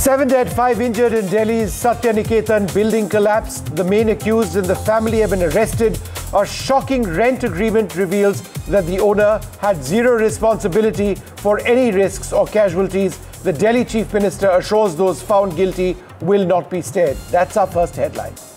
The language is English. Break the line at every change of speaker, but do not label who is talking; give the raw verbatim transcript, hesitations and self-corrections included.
Seven dead, five injured in Delhi's Satyaniketan building collapse. The main accused and the family have been arrested. A shocking rent agreement reveals that the owner had zero responsibility for any risks or casualties. The Delhi Chief Minister assures those found guilty will not be spared. That's our first headline.